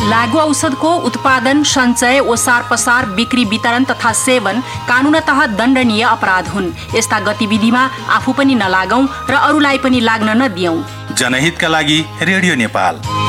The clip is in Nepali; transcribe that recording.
लागू औषधको उत्पादन, सञ्चय, ओसार पसार, बिक्री, वितरण तथा सेवन कानूनतः दण्डनीय अपराध हुन्। यस्ता गतिविधिमा आफू पनि नलागौं र अरूलाई पनि लाग्न नदियौं। जनहितका लागि रेडियो नेपाल।